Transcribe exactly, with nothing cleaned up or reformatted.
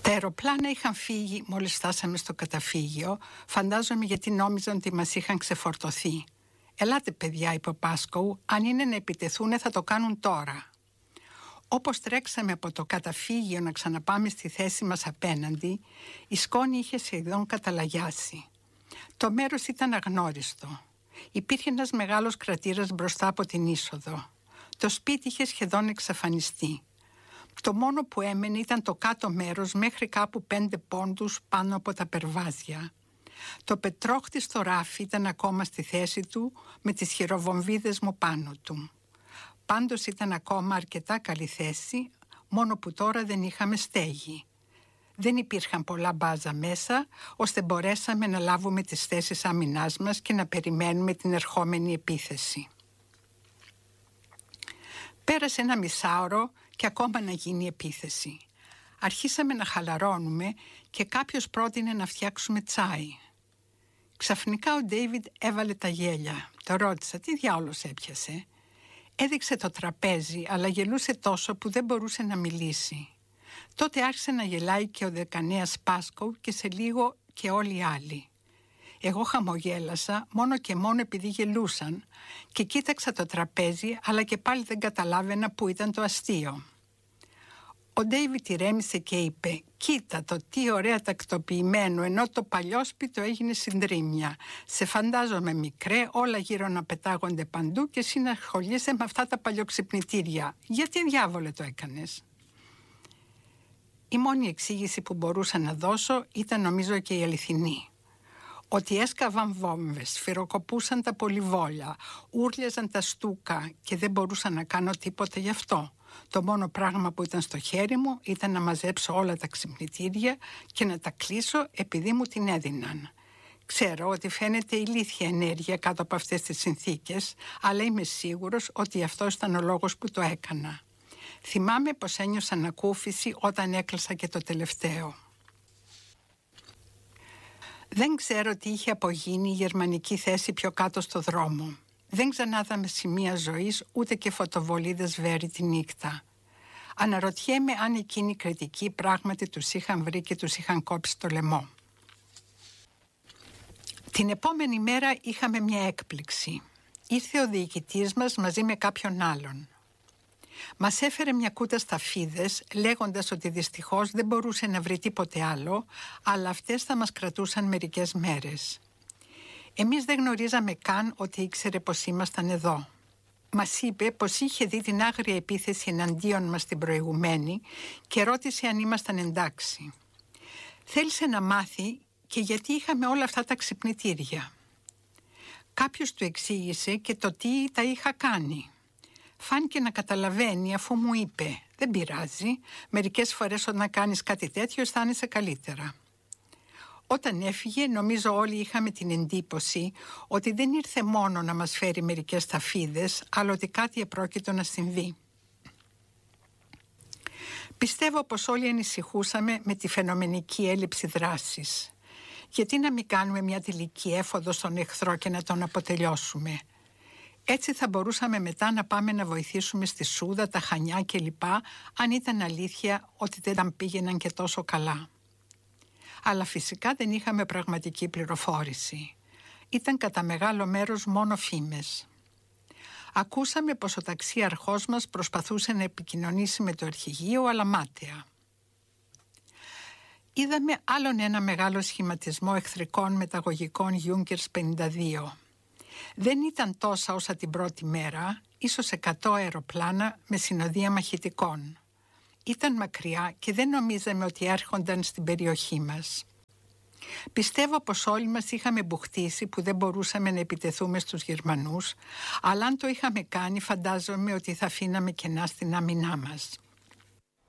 Τα αεροπλάνα είχαν φύγει μόλις φτάσαμε στο καταφύγιο, φαντάζομαι γιατί νόμιζαν ότι μας είχαν ξεφορτωθεί. «Ελάτε παιδιά», είπε ο Πάσκοου, «αν είναι να επιτεθούνε θα το κάνουν τώρα». Όπως τρέξαμε από το καταφύγιο να ξαναπάμε στη θέση μας απέναντι, η σκόνη είχε σχεδόν καταλαγιάσει. Το μέρος ήταν αγνώριστο. Υπήρχε ένας μεγάλος κρατήρας μπροστά από την είσοδο. Το σπίτι είχε σχεδόν εξαφανιστεί. Το μόνο που έμενε ήταν το κάτω μέρος μέχρι κάπου πέντε πόντους πάνω από τα περβάζια. Το πετρόχτιστο ράφι ήταν ακόμα στη θέση του με τις χειροβομβίδες μου πάνω του. Πάντως ήταν ακόμα αρκετά καλή θέση, μόνο που τώρα δεν είχαμε στέγη. Δεν υπήρχαν πολλά μπάζα μέσα, ώστε μπορέσαμε να λάβουμε τις θέσεις άμυνάς μας και να περιμένουμε την ερχόμενη επίθεση. Πέρασε ένα μισάωρο και ακόμα να γίνει η επίθεση. Αρχίσαμε να χαλαρώνουμε και κάποιος πρότεινε να φτιάξουμε τσάι. Ξαφνικά ο Ντέιβιντ έβαλε τα γέλια. Το ρώτησα, τι διάολος έπιασε. Έδειξε το τραπέζι, αλλά γελούσε τόσο που δεν μπορούσε να μιλήσει. Τότε άρχισε να γελάει και ο δεκανέας Πάσκοου και σε λίγο και όλοι οι άλλοι. Εγώ χαμογέλασα μόνο και μόνο επειδή γελούσαν και κοίταξα το τραπέζι, αλλά και πάλι δεν καταλάβαινα που ήταν το αστείο. Ο Ντέιβιντ ηρέμησε και είπε «Κοίτα το, τι ωραία τακτοποιημένο, ενώ το παλιόσπιτο έγινε συντρίμμια. Σε φαντάζομαι μικρέ, όλα γύρω να πετάγονται παντού και εσύ να ασχολείσαι με αυτά τα παλιοξυπνητήρια. Γιατί διάβολε το έκανες?» Η μόνη εξήγηση που μπορούσα να δώσω ήταν νομίζω και η αληθινή. Ότι έσκαβαν βόμβες, σφυροκοπούσαν τα πολυβόλια, ούρλιαζαν τα στούκα και δεν μπορούσα να κάνω τίποτα γι' αυτό. Το μόνο πράγμα που ήταν στο χέρι μου ήταν να μαζέψω όλα τα ξυπνητήρια και να τα κλείσω επειδή μου την έδιναν. Ξέρω ότι φαίνεται ηλίθια ενέργεια κάτω από αυτές τις συνθήκες, αλλά είμαι σίγουρος ότι αυτός ήταν ο λόγος που το έκανα. Θυμάμαι πως ένιωσα ανακούφιση όταν έκλεισα και το τελευταίο. Δεν ξέρω τι είχε απογίνει η γερμανική θέση πιο κάτω στο δρόμο. Δεν ξανάδαμε σημεία ζωής ούτε και φωτοβολίδες βέρη τη νύχτα. Αναρωτιέμαι αν εκείνοι οι κριτικοί πράγματι τους είχαν βρει και τους είχαν κόψει το λαιμό. Την επόμενη μέρα είχαμε μια έκπληξη. Ήρθε ο διοικητής μας μαζί με κάποιον άλλον. Μας έφερε μια κούτα σταφίδες λέγοντας ότι δυστυχώς δεν μπορούσε να βρει τίποτε άλλο, αλλά αυτές θα μας κρατούσαν μερικές μέρες. Εμείς δεν γνωρίζαμε καν ότι ήξερε πως ήμασταν εδώ. Μας είπε πως είχε δει την άγρια επίθεση εναντίον μας την προηγουμένη και ρώτησε αν ήμασταν εντάξει. Θέλησε να μάθει και γιατί είχαμε όλα αυτά τα ξυπνητήρια. Κάποιος του εξήγησε και το τι τα είχα κάνει. Φάνηκε να καταλαβαίνει αφού μου είπε «Δεν πειράζει, μερικές φορές όταν κάνεις κάτι τέτοιο αισθάνεσαι καλύτερα». Όταν έφυγε νομίζω όλοι είχαμε την εντύπωση ότι δεν ήρθε μόνο να μας φέρει μερικές ταφίδες, αλλά ότι κάτι επρόκειτο να συμβεί. Πιστεύω πως όλοι ανησυχούσαμε με τη φαινομενική έλλειψη δράσης. Γιατί να μην κάνουμε μια τελική έφοδο στον εχθρό και να τον αποτελειώσουμε. Έτσι θα μπορούσαμε μετά να πάμε να βοηθήσουμε στη Σούδα, τα Χανιά κλπ. Αν ήταν αλήθεια ότι δεν τα πήγαιναν και τόσο καλά. Αλλά φυσικά δεν είχαμε πραγματική πληροφόρηση. Ήταν κατά μεγάλο μέρος μόνο φήμες. Ακούσαμε πως ο ταξίαρχός μας προσπαθούσε να επικοινωνήσει με το αρχηγείο, αλλά μάταια. Είδαμε άλλον ένα μεγάλο σχηματισμό εχθρικών μεταγωγικών Junkers πενήντα δύο. Δεν ήταν τόσα όσα την πρώτη μέρα, ίσως εκατό αεροπλάνα με συνοδεία μαχητικών. Ήταν μακριά και δεν νομίζαμε ότι έρχονταν στην περιοχή μας. Πιστεύω πως όλοι μας είχαμε μπουχτίσει που δεν μπορούσαμε να επιτεθούμε στους Γερμανούς, αλλά αν το είχαμε κάνει φαντάζομαι ότι θα αφήναμε κενά στην άμυνά μας.